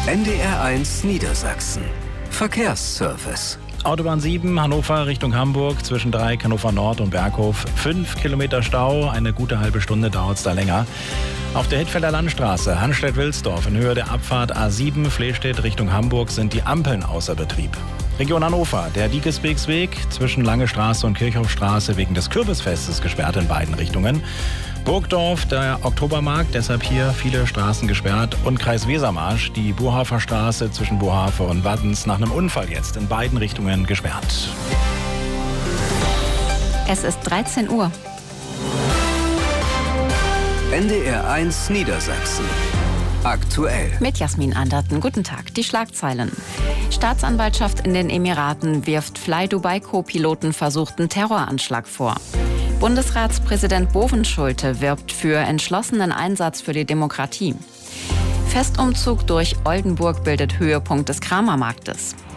NDR1 Niedersachsen. Verkehrsservice. Autobahn 7, Hannover Richtung Hamburg, zwischen Dreieck, Hannover Nord und Berghof. 5 Kilometer Stau, eine gute halbe Stunde dauert es da länger. Auf der Hittfelder Landstraße, Hanstedt-Wilsdorf, in Höhe der Abfahrt A7, Flehstedt Richtung Hamburg, sind die Ampeln außer Betrieb. Region Hannover, der Diegesbeksweg zwischen Lange Straße und Kirchhofstraße wegen des Kürbisfestes gesperrt in beiden Richtungen. Burgdorf, der Oktobermarkt, deshalb hier viele Straßen gesperrt. Und Kreis Wesermarsch, die Bohafer Straße zwischen Bohafer und Waddens, nach einem Unfall jetzt in beiden Richtungen gesperrt. Es ist 13 Uhr. NDR1 Niedersachsen. Aktuell. Mit Jasmin Anderten. Guten Tag. Die Schlagzeilen. Staatsanwaltschaft in den Emiraten wirft Fly Dubai Co-Piloten versuchten Terroranschlag vor. Bundesratspräsident Bovenschulte wirbt für entschlossenen Einsatz für die Demokratie. Festumzug durch Oldenburg bildet Höhepunkt des Kramermarktes.